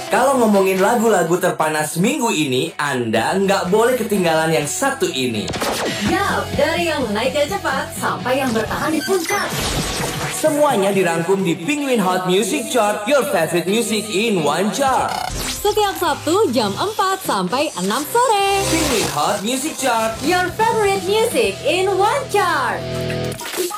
Kalau ngomongin lagu-lagu terpanas minggu ini, Anda nggak boleh ketinggalan yang satu ini. Yap, dari yang naiknya cepat sampai yang bertahan di puncak. Semuanya dirangkum di Penguin Hot Music Chart, your favorite music in one chart. Setiap Sabtu jam 4 sampai 6 sore. Penguin Hot Music Chart, Your favorite music in one chart.